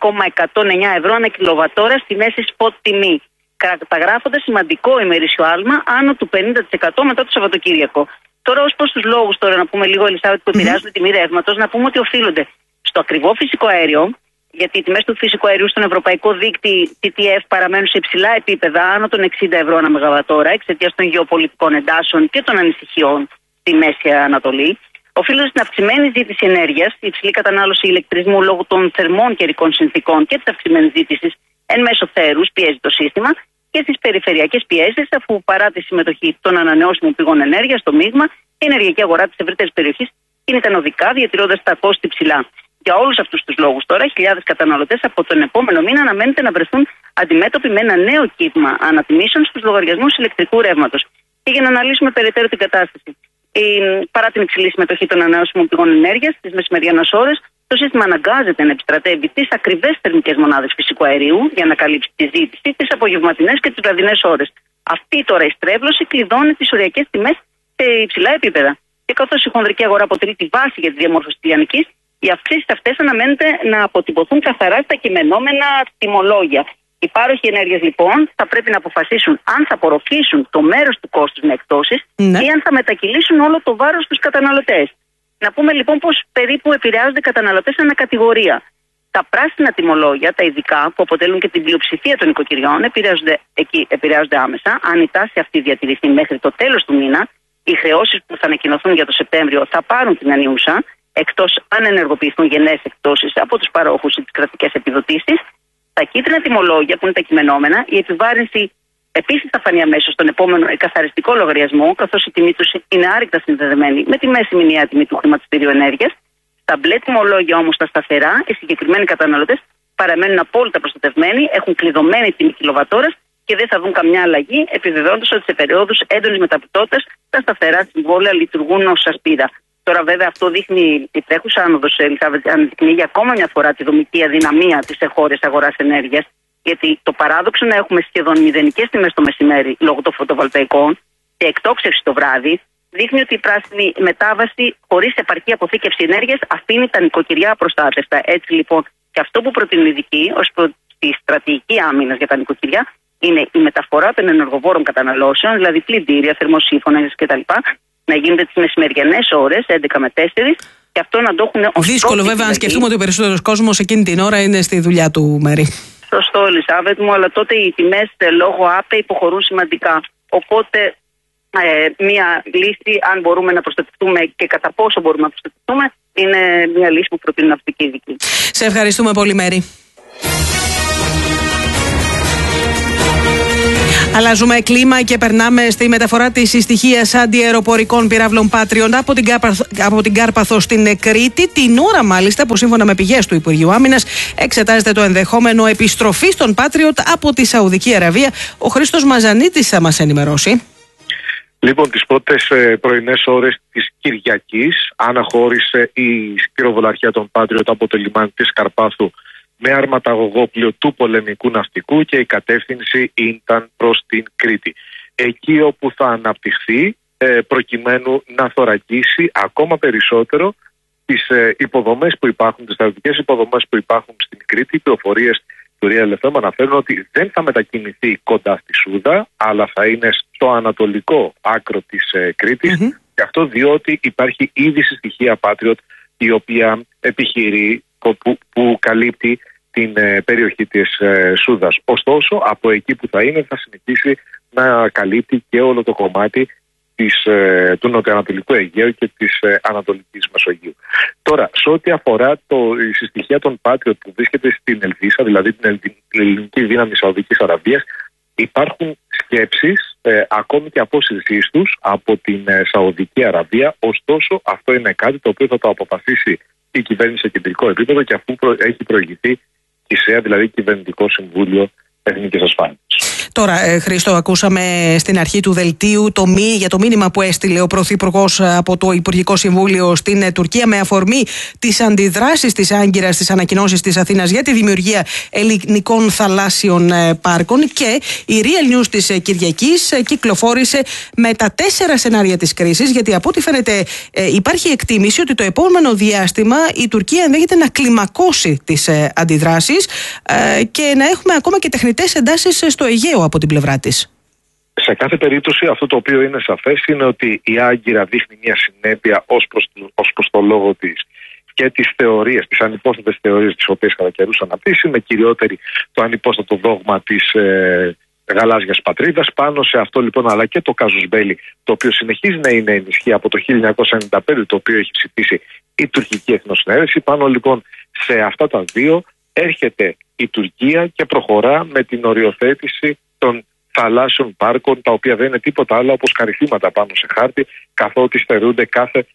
0,109 ευρώ ανά κιλοβατόρα στη μέση σποτ τιμή, καταγράφοντας σημαντικό ημερήσιο άλμα άνω του 50% μετά το Σαββατοκύριακο. Τώρα, ως προς τους λόγους, τώρα να πούμε λίγο, Ελισάβετ, που επηρεάζουν τη τιμή ρεύματος, να πούμε ότι οφείλονται στο ακριβό φυσικό αέριο, γιατί οι τιμές του φυσικού αερίου στον ευρωπαϊκό δίκτυο TTF παραμένουν σε υψηλά επίπεδα, άνω των 60 ευρώ ανά μεγαβατόρα, εξαιτίας των γεωπολιτικών εντάσεων και των ανησυχιών στη Μέση Ανατολή. Οφείλονται στην αυξημένη ζήτηση ενέργειας, η υψηλή κατανάλωση ηλεκτρισμού λόγω των θερμών καιρικών συνθήκων και της αυξημένης ζήτησης εν μέσω θέρους πιέζει το σύστημα, και στις περιφερειακές πιέσεις, αφού παρά τη συμμετοχή των ανανεώσιμων πηγών ενέργειας στο μείγμα, η ενεργειακή αγορά της ευρύτερης περιοχής κινείται ανωδικά, διατηρώντας τα κόστη ψηλά. Για όλους αυτούς τους λόγους, τώρα, χιλιάδες καταναλωτές από τον επόμενο μήνα αναμένεται να βρεθούν αντιμέτωποι με ένα νέο κύμα ανατιμήσεων στους λογαριασμούς ηλεκτρικού ρεύματος. Και για να αναλύσουμε περαιτέρω την κατάσταση, παρά την υψηλή συμμετοχή των ανανεώσιμων πηγών ενέργειας στις μεσημεριανές ώρες, το σύστημα αναγκάζεται να επιστρατεύει τις ακριβές θερμικές μονάδες φυσικού αερίου για να καλύψει τη ζήτηση, τις απογευματινές και τις βραδινές ώρες. Αυτή τώρα η στρέβλωση κλειδώνει τις οριακές τιμές σε υψηλά επίπεδα. Και καθώς η χονδρική αγορά αποτελεί τη βάση για τη διαμόρφωση της λιανικής, οι αυξήσεις αυτές αναμένεται να αποτυπωθούν καθαρά στα κειμενόμενα τιμολόγια. Οι πάροχοι ενέργειας λοιπόν θα πρέπει να αποφασίσουν αν θα απορροφήσουν το μέρος του κόστους με εκπτώσεις ή αν θα μετακυλήσουν όλο το βάρος στους καταναλωτές. Να πούμε λοιπόν πως περίπου επηρεάζονται οι καταναλωτές ανά κατηγορία. Τα πράσινα τιμολόγια, τα ειδικά, που αποτελούν και την πλειοψηφία των νοικοκυριών, επηρεάζονται άμεσα. Αν η τάση αυτή διατηρηθεί μέχρι το τέλος του μήνα, οι χρεώσεις που θα ανακοινωθούν για το Σεπτέμβριο θα πάρουν την ανιούσα, εκτός αν ενεργοποιηθούν γενναίες εκπτώσεις από τους παρόχους ή τις κρατικές επιδοτήσεις. Τα κίτρινα τιμολόγια, που είναι τα κειμενόμενα, η επιβάρυνση επίσης θα φανεί αμέσως στον επόμενο εκαθαριστικό λογαριασμό, καθώς η τιμή τους είναι άρρηκτα συνδεδεμένη με τη μέση μηνιαία τιμή του χρηματιστηρίου ενέργειας. Τα μπλε τιμολόγια όμως, τα σταθερά, οι συγκεκριμένοι καταναλωτές παραμένουν απόλυτα προστατευμένοι, έχουν κλειδωμένη τιμή κιλοβατόρας και δεν θα δουν καμιά αλλαγή, επιβεβαιώντας ότι σε περιόδους έντονης μεταπτώτας τα σταθερά συμβόλαια λειτουργούν ως ασπίδα. Τώρα, βέβαια, αυτό δείχνει η τρέχουσα άνοδος, αναδεικνύει για ακόμα μια φορά τη δομική αδυναμία της εγχώριας αγοράς ενέργειας, γιατί το παράδοξο να έχουμε σχεδόν μηδενικές τιμές το μεσημέρι λόγω των φωτοβολταϊκών και εκτόξευση το βράδυ, δείχνει ότι η πράσινη μετάβαση χωρίς επαρκή αποθήκευση ενέργειας αφήνει τα νοικοκυριά απροστάτευτα. Έτσι λοιπόν, και αυτό που προτείνουν οι ειδικοί ως προς τη στρατηγική άμυνας για τα νοικοκυριά είναι η μεταφορά των ενεργοβόρων καταναλώσεων, δηλαδή πλυντήρια, θερμοσύφωνες κτλ., να γίνεται τις μεσημεριανές ώρες, 11 με 4, και αυτό να το έχουν ως δύσκολο βέβαια, αν σκεφτούμε ότι ο περισσότερος κόσμος εκείνη την ώρα είναι στη δουλειά του, Μέρη. Σωστό, Ελισάβετ μου, αλλά τότε οι τιμές λόγω ΑΠΕ υποχωρούν σημαντικά. Οπότε, μία λύση, αν μπορούμε να προστατευτούμε και κατά πόσο μπορούμε να προστατευτούμε, είναι μια λύση που προτείνουν αυτοί και οι ειδικοί. Σε ευχαριστούμε πολύ, Μέρη. Αλλάζουμε κλίμα και περνάμε στη μεταφορά της συστοιχίας αντιαεροπορικών πυράβλων Patriot από την Κάρπαθο στην Κρήτη. Την ώρα, μάλιστα, που σύμφωνα με πηγές του Υπουργείου Άμυνας εξετάζεται το ενδεχόμενο επιστροφής των Patriot από τη Σαουδική Αραβία. Ο Χρήστος Μαζανίτης θα μας ενημερώσει. Λοιπόν, τις πρώτες πρωινές ώρες της Κυριακής αναχώρησε η πυροβολαρχία των Patriot από το λιμάνι της Καρπάθου με αρματαγωγό του πολεμικού ναυτικού και η κατεύθυνση ήταν προς την Κρήτη. Εκεί όπου θα αναπτυχθεί προκειμένου να θωρακίσει ακόμα περισσότερο τις υποδομές που υπάρχουν, τις στρατιωτικές υποδομές που υπάρχουν στην Κρήτη. Οι πληροφορίες του Real FM αναφέρουν ότι δεν θα μετακινηθεί κοντά στη Σούδα, αλλά θα είναι στο ανατολικό άκρο της Κρήτης. Και αυτό διότι υπάρχει ήδη συστοιχία Patriot η οποία επιχειρεί που καλύπτει την περιοχή της Σούδας. Ωστόσο, από εκεί που θα είναι θα συνεχίσει να καλύπτει και όλο το κομμάτι του νοτιοανατολικού Αιγαίου και της Ανατολικής Μεσογείου. Τώρα, σε ό,τι αφορά η συστοιχία των Patriot που βρίσκεται στην Ελβίσα, δηλαδή την ελληνική δύναμη Σαουδικής Αραβίας, υπάρχουν σκέψεις ακόμη και απόσυρσής τους από την Σαουδική Αραβία. Ωστόσο, αυτό είναι κάτι το οποίο θα το αποφασίσει η κυβέρνηση σε κεντρικό επίπεδο και αφού έχει προηγηθεί η ΣΕΑ, δηλαδή Κυβερνητικό Συμβούλιο Εθνικής Ασφάλειας. Τώρα, Χρήστο, ακούσαμε στην αρχή του δελτίου για το μήνυμα που έστειλε ο Πρωθυπουργός από το Υπουργικό Συμβούλιο στην Τουρκία με αφορμή τις αντιδράσεις της Άγκυρας στις ανακοινώσεις της Αθήνας για τη δημιουργία ελληνικών θαλάσσιων πάρκων, και η Real News της Κυριακής κυκλοφόρησε με τα 4 σενάρια της κρίσης, γιατί από ό,τι φαίνεται υπάρχει εκτίμηση ότι το επόμενο διάστημα η Τουρκία ενδέχεται να κλιμακώσει τις αντιδράσεις και να έχουμε ακόμα και τεχνητές εντάσεις στο Αιγαίο από την πλευρά της. Σε κάθε περίπτωση αυτό το οποίο είναι σαφές είναι ότι η Άγκυρα δείχνει μια συνέπεια ως προς το λόγο της και τις θεωρίες, τις ανυπόστατες θεωρίες τις οποίες κατά καιρούς αναπτύσσει, με κυριότερη το ανυπόστατο δόγμα της γαλάζιας πατρίδας. Πάνω σε αυτό λοιπόν, αλλά και το κάζους μπέλι, το οποίο συνεχίζει να είναι ενισχύ από το 1995, το οποίο έχει ψηφίσει η τουρκική εθνοσυνέλευση. Πάνω λοιπόν σε αυτά τα δύο έρχεται η Τουρκία και προχωρά με την οριοθέτηση των θαλάσσιων πάρκων, τα οποία δεν είναι τίποτα άλλο όπως καρυθήματα πάνω σε χάρτη, καθότι στερούνται κάθε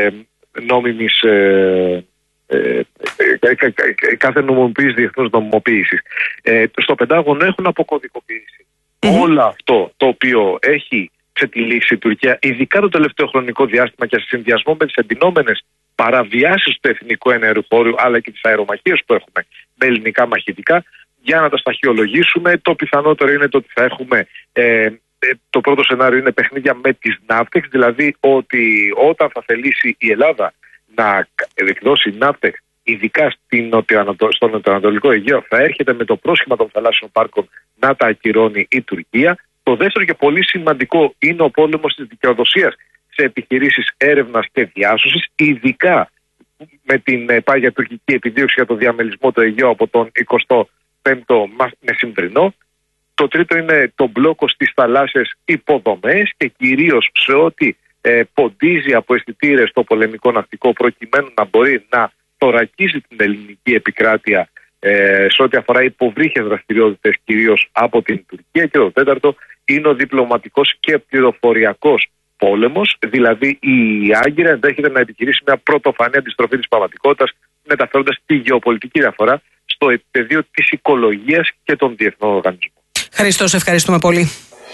κάθε νομιμοποίηση, διεθνούς νομιμοποίησης. Στο Πεντάγωνο έχουν αποκωδικοποιήσει όλο αυτό το οποίο έχει ξετυλίξει η Τουρκία, ειδικά το τελευταίο χρονικό διάστημα, και σε συνδυασμό με τις εντυνόμενες παραβιάσεις του εθνικού εναεροχώριου αλλά και τις αερομαχίες που έχουμε με ελληνικά μαχητικά. Για να τα σταχυολογήσουμε, το πιθανότερο είναι το ότι θα έχουμε το πρώτο σενάριο είναι παιχνίδια με τις ναύτεξ, δηλαδή ότι όταν θα θελήσει η Ελλάδα να εκδώσει ναύτεξ, ειδικά στο νοτιοανατολικό Αιγαίο, θα έρχεται με το πρόσχημα των θαλάσσιων πάρκων να τα ακυρώνει η Τουρκία. Το δεύτερο και πολύ σημαντικό είναι ο πόλεμος της δικαιοδοσίας σε επιχειρήσεις έρευνας και διάσωσης, ειδικά με την πάγια τουρκική επιδίωξη για το διαμελισμό του Αιγαίου από τον 25ο μεσημβρινό. Το τρίτο είναι το μπλόκο στις θαλάσσιες υποδομές και κυρίως σε ό,τι ποντίζει από αισθητήρες το πολεμικό ναυτικό, προκειμένου να μπορεί να θωρακίζει την ελληνική επικράτεια σε ό,τι αφορά υποβρύχιες δραστηριότητες κυρίως από την Τουρκία. Και το τέταρτο είναι ο διπλωματικός και πληροφοριακός πόλεμος, δηλαδή η Άγκυρα ενδέχεται να επιχειρήσει μια πρωτοφανή αντιστροφή της πραγματικότητας, μεταφέροντας τη γεωπολιτική διαφορά στο πεδίο της οικολογίας και των διεθνών οργανισμών. Χρήστο, ευχαριστούμε πολύ.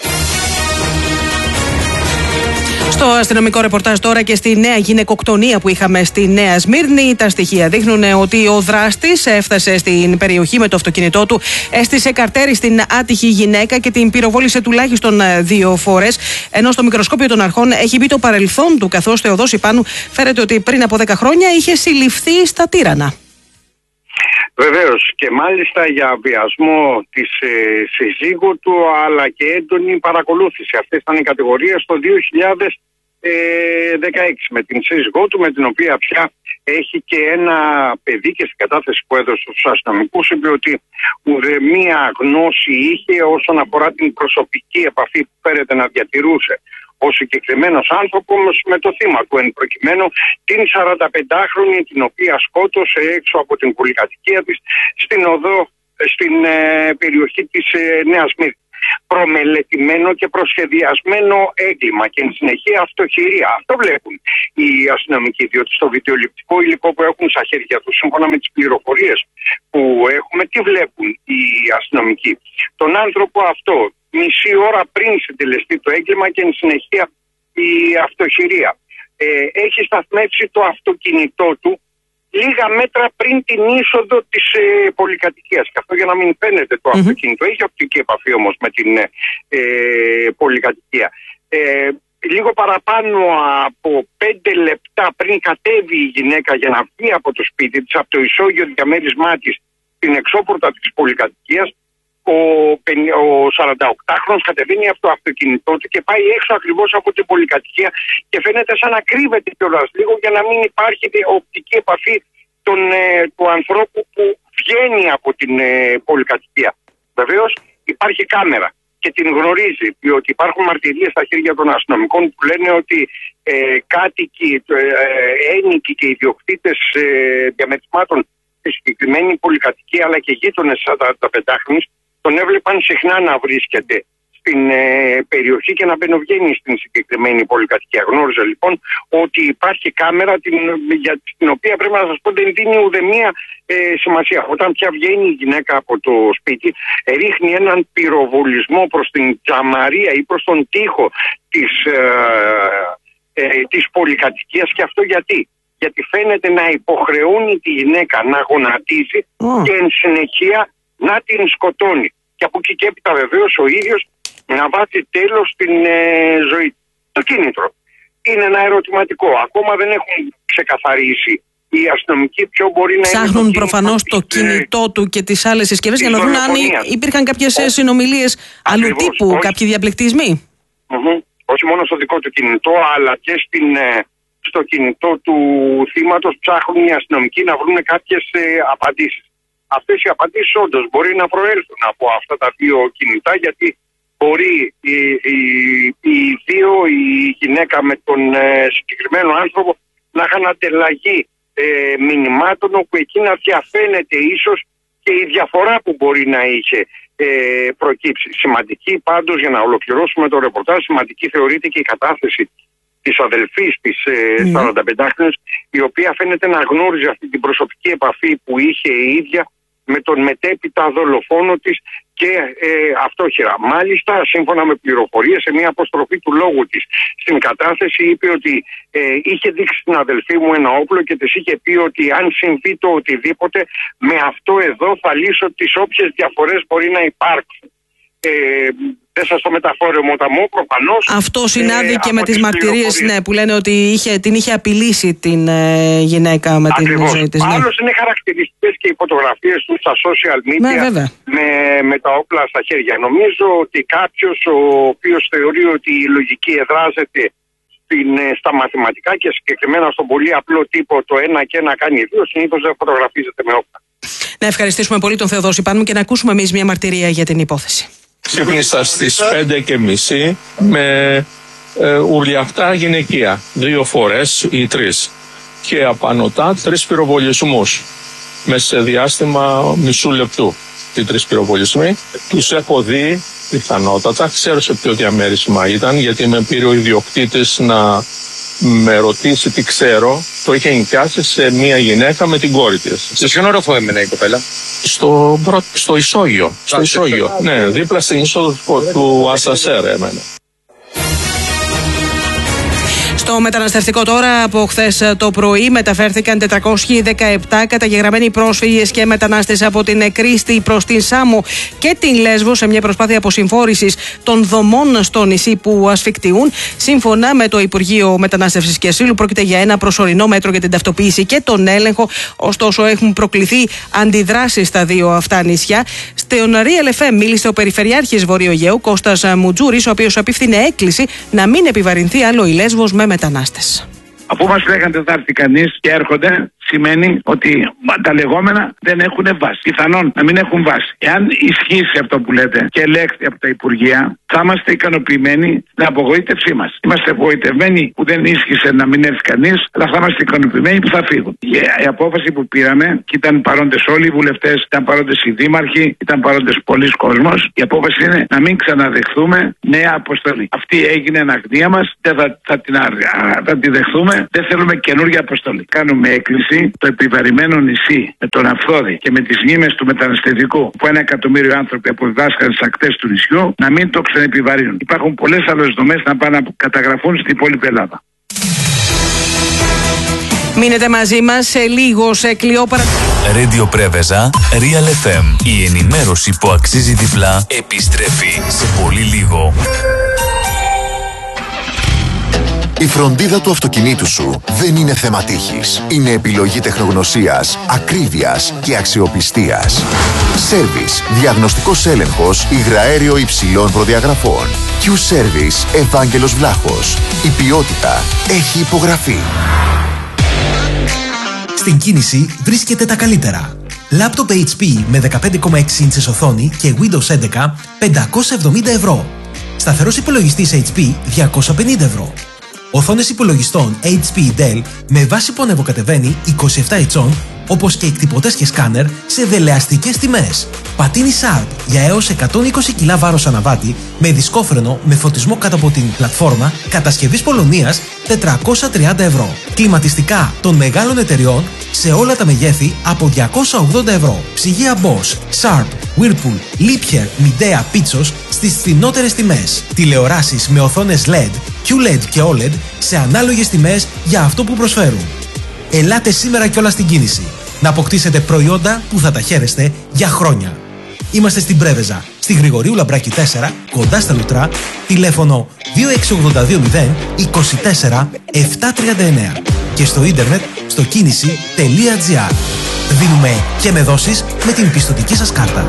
Στο αστυνομικό ρεπορτάζ τώρα και στη νέα γυναικοκτονία που είχαμε στη Νέα Σμύρνη, τα στοιχεία δείχνουν ότι ο δράστης έφτασε στην περιοχή με το αυτοκίνητό του, έστησε καρτέρι στην άτυχη γυναίκα και την πυροβόλησε τουλάχιστον 2 φορές, ενώ στο μικροσκόπιο των αρχών έχει μπει το παρελθόν του, καθώς Θεοδόση Πάνου φέρεται ότι πριν από 10 χρόνια είχε συλληφθεί στα Τύρανα. Βεβαίως, και μάλιστα για βιασμό της συζύγου του, αλλά και έντονη παρακολούθηση. Αυτές ήταν οι κατηγορίες το 2016 με την σύζυγό του, με την οποία πια έχει και ένα παιδί, και στην κατάθεση που έδωσε στους αστυνομικούς είπε ότι ουδέμια γνώση είχε όσον αφορά την προσωπική επαφή που φέρεται να διατηρούσε ο συγκεκριμένος άνθρωπος με το θύμα του, εν προκειμένου την 45χρονη, την οποία σκότωσε έξω από την πολυκατοικία της στην περιοχή της Νέας Σμύρνης. προμελετημένο και προσχεδιασμένο έγκλημα και εν συνεχεία αυτοχειρία. Αυτό βλέπουν οι αστυνομικοί, διότι στο βιντεοληπτικό υλικό που έχουν στα χέρια τους, σύμφωνα με τις πληροφορίες που έχουμε, τι βλέπουν οι αστυνομικοί? Τον άνθρωπο αυτό μισή ώρα πριν συντελεστεί το έγκλημα και εν συνεχεία η αυτοχειρία. Έχει σταθμεύσει το αυτοκίνητό του λίγα μέτρα πριν την είσοδο της πολυκατοικίας. Και αυτό για να μην φαίνεται το αυτοκίνητο. Έχει οπτική επαφή όμως με την πολυκατοικία. Λίγο παραπάνω από 5 λεπτά πριν κατέβει η γυναίκα για να βγει από το σπίτι της, από το ισόγειο διαμέρισμά της, στην εξώπορτα της πολυκατοικίας, ο 48χρονος κατεβαίνει από το αυτοκίνητό του και πάει έξω ακριβώς από την πολυκατοικία και φαίνεται σαν να κρύβεται κιόλας λίγο για να μην υπάρχει οπτική επαφή του ανθρώπου που βγαίνει από την πολυκατοικία. Βεβαίως υπάρχει κάμερα και την γνωρίζει, διότι υπάρχουν μαρτυρίες στα χέρια των αστυνομικών που λένε ότι κάτοικοι, ένοικοι και ιδιοκτήτες διαμερισμάτων στη συγκεκριμένη πολυκατοικία αλλά και γείτονες 45χρονους τον έβλεπαν συχνά να βρίσκεται στην περιοχή και να μπαινοβγαίνει στην συγκεκριμένη πολυκατοικία. Γνώριζε λοιπόν ότι υπάρχει κάμερα για την οποία πρέπει να σας πω δεν δίνει ουδέμια σημασία. Όταν πια βγαίνει η γυναίκα από το σπίτι, ρίχνει έναν πυροβολισμό προς την τζαμαρία ή προς τον τοίχο της πολυκατοικίας. Και αυτό γιατί φαίνεται να υποχρεώνει τη γυναίκα να γονατίζει και εν συνεχεία να την σκοτώνει. Και από εκεί και έπειτα βεβαίως ο ίδιος να βάζει τέλος στην ζωή. Το κίνητρο είναι ένα ερωτηματικό. Ακόμα δεν έχουν ξεκαθαρίσει οι αστυνομικοί ποιο μπορεί να είναι. Ψάχνουν προφανώς το κινητό του και τις άλλες συσκευές για να δουν αν υπήρχαν κάποιες συνομιλίες αλλού τύπου, κάποιοι διαπληκτισμοί. Όχι μόνο στο δικό του κινητό, αλλά και στο κινητό του θύματος ψάχνουν οι αστυνομικοί να βρουν κάποιες απαντήσεις. Αυτές οι απαντήσεις όντως μπορεί να προέλθουν από αυτά τα δύο κινητά, γιατί μπορεί η γυναίκα με τον συγκεκριμένο άνθρωπο να είχαν ανταλλαγή μηνυμάτων, όπου εκεί να διαφαίνεται ίσως και η διαφορά που μπορεί να είχε προκύψει. Σημαντική πάντως, για να ολοκληρώσουμε το ρεπορτάζ, σημαντική θεωρείται και η κατάθεση της αδελφής της 45χρονης, η οποία φαίνεται να γνώριζε αυτή την προσωπική επαφή που είχε η ίδια με τον μετέπειτα δολοφόνο της και αυτόχειρα. Μάλιστα, σύμφωνα με πληροφορίες, σε μια αποστροφή του λόγου της στην κατάθεση είπε ότι είχε δείξει στην αδελφή μου ένα όπλο και της είχε πει ότι αν συμβεί το οτιδήποτε, με αυτό εδώ θα λύσω τις όποιες διαφορές μπορεί να υπάρξουν. Δεν σας το μεταφέρω μου προφανώς. Αυτό συνάδει και με τις μαρτυρίες που λένε ότι την είχε απειλήσει την γυναίκα με την ζωή της. Άλλως είναι χαρακτηριστικές και οι φωτογραφίες του στα social media με τα όπλα στα χέρια. Νομίζω ότι κάποιος ο οποίος θεωρεί ότι η λογική εδράζεται στα μαθηματικά και συγκεκριμένα στον πολύ απλό τύπο το 1 και 1 κάνει 2, συνήθως δεν φωτογραφίζεται με όπλα. Να ευχαριστήσουμε πολύ τον Θεοδόση Πάνμου και να ακούσουμε εμείς μια μαρτυρία για την υπόθεση. Ξύπνησα στις 5:30 με ουρλιαχτά γυναικεία, 2 φορές ή 3 και απανωτά 3 πυροβολισμούς μέσα σε διάστημα μισού λεπτού. Οι 3 πυροβολισμοί τους έχω δει πιθανότατα, ξέρω σε ποιο διαμέρισμα ήταν, γιατί με πήρε ο ιδιοκτήτης να με ρωτήσει τι ξέρω. Το είχε νοικιάσει σε μία γυναίκα με την κόρη της. Σε ποιον όροφο έμενε η κοπέλα? Στο ισόγειο. Ναι, δίπλα στην είσοδο του ασανσέρ έμενε. Στο μεταναστευτικό τώρα, από χθες το πρωί μεταφέρθηκαν 417 καταγεγραμμένοι πρόσφυγες και μετανάστες από την Κρίστη προς την Σάμο και την Λέσβο σε μια προσπάθεια αποσυμφόρησης των δομών στο νησί που ασφικτιούν. Σύμφωνα με το Υπουργείο Μετανάστευσης και Ασύλου, πρόκειται για ένα προσωρινό μέτρο για την ταυτοποίηση και τον έλεγχο. Ωστόσο, έχουν προκληθεί αντιδράσεις στα δύο αυτά νησιά. Στον Real FM μίλησε ο Περιφερειάρχης Βορείου Αιγαίου, Κώστας Μουτζούρης, ο οποίος απίφθινε έκκληση να μην επιβαρυνθεί άλλο η Λέσβος με μετανάστες. Αφού μας λέγανε ότι θα έρθει κανείς και έρχονται, σημαίνει ότι τα λεγόμενα δεν έχουν βάση. Πιθανόν να μην έχουν βάση. Εάν ισχύσει αυτό που λέτε και ελέγχθη από τα Υπουργεία, θα είμαστε ικανοποιημένοι με απογοήτευσή μας. Είμαστε απογοητευμένοι που δεν ίσχυσε να μην έρθει κανείς, αλλά θα είμαστε ικανοποιημένοι που θα φύγουν. Η απόφαση που πήραμε, και ήταν παρόντες όλοι οι βουλευτές, ήταν παρόντες οι δήμαρχοι, ήταν παρόντες πολλοί κόσμος, η απόφαση είναι να μην ξαναδεχθούμε νέα αποστολή. Αυτή έγινε εναγνία μας, δεν θα τη δεχθούμε, δεν θέλουμε καινούργια αποστολή. Κάνουμε έκκληση το επιβαρημένο νησί με τον Αυθόδη και με τις μνήμες του μεταναστευτικού που 1 εκατομμύριο άνθρωποι αποδιδάσκαν στις ακτές του νησιού να μην το ξαναεπιβαρύνουν. Υπάρχουν πολλές άλλες δομές να πάνε να καταγραφούν στην υπόλοιπη Ελλάδα. Μείνετε μαζί μας σε λίγο σε κλειό Radio Πρέβεζα, Real FM. Η ενημέρωση που αξίζει διπλά επιστρέφει σε πολύ λίγο. Η φροντίδα του αυτοκινήτου σου δεν είναι θέμα τύχης. Είναι επιλογή τεχνογνωσίας, ακρίβειας και αξιοπιστίας. Service, διαγνωστικός έλεγχος υγραέριο υψηλών προδιαγραφών. Q-Service, Ευάγγελος Βλάχος. Η ποιότητα έχει υπογραφεί. Στην κίνηση βρίσκεται τα καλύτερα. Λάπτοπ HP με 15,6 ίντσες οθόνη και Windows 11 570 ευρώ. Σταθερός υπολογιστής HP 250 ευρώ. Οθόνες υπολογιστών HP Dell με βάση που ανεβοκατεβαίνει 27 ετσών, όπως και εκτυπωτές και σκάνερ σε δελεαστικές τιμές. Πατίνι Sharp για έως 120 κιλά βάρος αναβάτη με δισκόφρενο με φωτισμό κάτω από την πλατφόρμα κατασκευής Πολωνίας 430 ευρώ. Κλιματιστικά των μεγάλων εταιριών σε όλα τα μεγέθη από 280 ευρώ. Ψυγεία Bosch, Sharp, Whirlpool, Liebherr, Midea, Pitsos στις φθηνότερες τιμές. Τηλεοράσεις με οθόνες LED, QLED και OLED σε ανάλογες τιμές για αυτό που προσφέρουν. Ελάτε σήμερα κιόλας στην κίνηση να αποκτήσετε προϊόντα που θα τα χαίρεστε για χρόνια. Είμαστε στην Πρέβεζα, στη Γρηγορίου Λαμπράκη 4, κοντά στα Λουτρά, τηλέφωνο 26820 24 739 και στο ίντερνετ στο κίνηση.gr. Δίνουμε και με δόσεις με την πιστωτική σας κάρτα.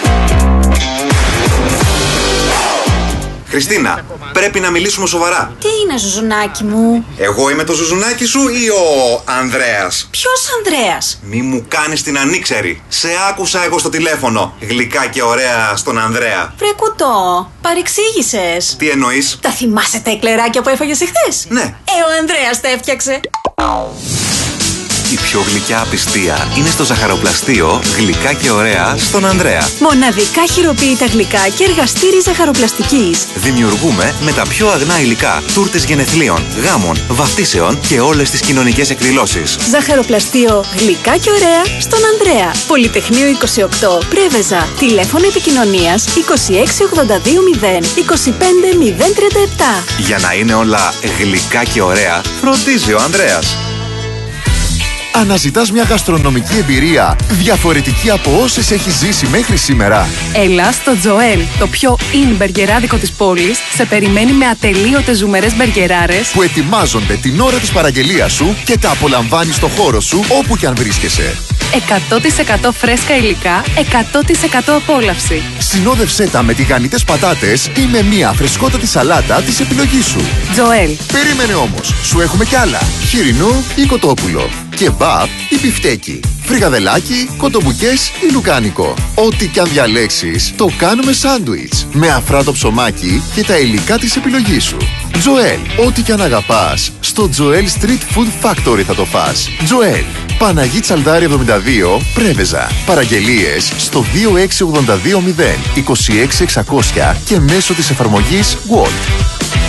Χριστίνα, πρέπει να μιλήσουμε σοβαρά. Τι είναι, Ζουζουνάκι μου? Εγώ είμαι το Ζουζουνάκι σου ή ο Ανδρέας? Ποιος Ανδρέας? Μη μου κάνεις την ανήξερη. Σε άκουσα εγώ στο τηλέφωνο. Γλυκά και ωραία στον Ανδρέα. Βρε κουτό, παρεξήγησες. Τι εννοείς? Τα θυμάσαι τα εκλεράκια που έφαγες εχθές? Ναι. Ο Ανδρέας τα έφτιαξε. Η πιο γλυκιά απιστία είναι στο ζαχαροπλαστείο Γλυκά και ωραία στον Ανδρέα. Μοναδικά χειροποίητα γλυκά και εργαστήρι ζαχαροπλαστικής. Δημιουργούμε με τα πιο αγνά υλικά τούρτες γενεθλίων, γάμων, βαφτίσεων και όλες τις κοινωνικές εκδηλώσεις. Ζαχαροπλαστείο Γλυκά και ωραία στον Ανδρέα. Πολυτεχνείο 28, Πρέβεζα. Τηλέφωνο επικοινωνίας 26820 25037. Για να είναι όλα γλυκά και ωραία, φροντίζει ο Ανδρέας. Αναζητάς μια γαστρονομική εμπειρία διαφορετική από όσες έχεις ζήσει μέχρι σήμερα? Έλα στο Joel, το πιο in μπεργκεράδικο της πόλης, σε περιμένει με ατελείωτες ζουμερές μπεργκεράρες που ετοιμάζονται την ώρα της παραγγελίας σου και τα απολαμβάνεις στο χώρο σου όπου και αν βρίσκεσαι. 100% φρέσκα υλικά, 100% απόλαυση. Συνόδευσέ τα με τηγανιτές πατάτες ή με μια φρεσκότατη σαλάτα της επιλογής σου. Joel. Περίμενε όμως, σου έχουμε κι άλλα. Χοιρινό ή κοτόπουλο. Κεμπάπ ή μπιφτέκι. Φρικαδελάκι, κοτομπουκές ή λουκάνικο. Ό,τι κι αν διαλέξεις, το κάνουμε σάντουιτς. Με αφράτο ψωμάκι και τα υλικά της επιλογής σου. Joel, ό,τι κι αν αγαπάς, στο Joel Street Food Factory θα το φας. Joel, Παναγί Τσαλδάρη 72, Πρέβεζα. Παραγγελίες στο 26820 26600 και μέσω της εφαρμογής Walt.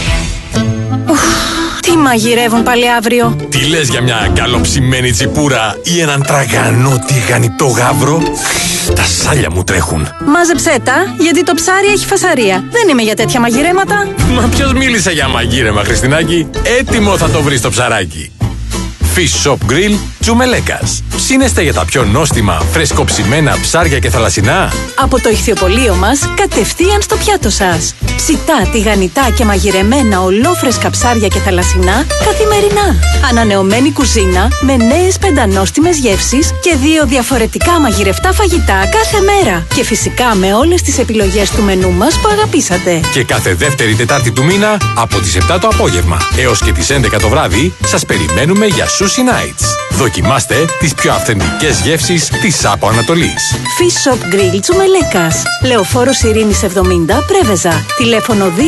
Τι μαγειρεύουν πάλι αύριο? Τι λες για μια καλοψημένη τσιπούρα ή έναν τραγανό τηγανιτό γάβρο? Τα σάλια μου τρέχουν. Μάζεψέ τα, γιατί το ψάρι έχει φασαρία. Δεν είμαι για τέτοια μαγειρέματα. Μα ποιος μίλησε για μαγείρεμα, Χριστινάκη? Έτοιμο θα το βρεις το ψαράκι. Fish Shop Grill Τσουμελέκας. Ψήνεστε για τα πιο νόστιμα, φρεσκοψημένα ψάρια και θαλασσινά? Από το ηχθιοπωλείο μας, κατευθείαν στο πιάτο σας. Ψητά, τηγανιτά και μαγειρεμένα ολόφρεσκα ψάρια και θαλασσινά καθημερινά. Ανανεωμένη κουζίνα με νέες πεντανόστιμες γεύσεις και 2 διαφορετικά μαγειρευτά φαγητά κάθε μέρα. Και φυσικά με όλες τις επιλογές του μενού μας που αγαπήσατε. Και κάθε δεύτερη Τετάρτη του μήνα από τις 7 το απόγευμα έως και τις 11 το βράδυ σας περιμένουμε για sushi Sushi Nights. Δοκιμάστε τις πιο αυθεντικές γεύσεις της Άπο Ανατολής. Fish Shop Grill Τσουμελέκας. Λεωφόρος Ειρήνης 70, Πρέβεζα. Τηλέφωνο 26820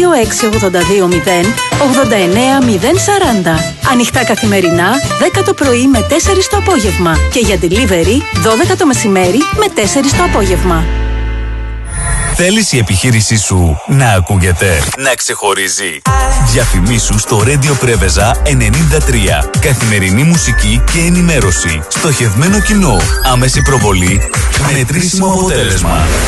89040. Ανοιχτά καθημερινά, 10 το πρωί με 4 το απόγευμα. Και για delivery, 12 το μεσημέρι με 4 το απόγευμα. Θέλεις η επιχείρησή σου να ακούγεται, να ξεχωρίζει? Διαφημίσου στο Radio Πρέβεζα 93. Καθημερινή μουσική και ενημέρωση. Στοχευμένο κοινό. Άμεση προβολή. Μετρήσιμο αποτέλεσμα.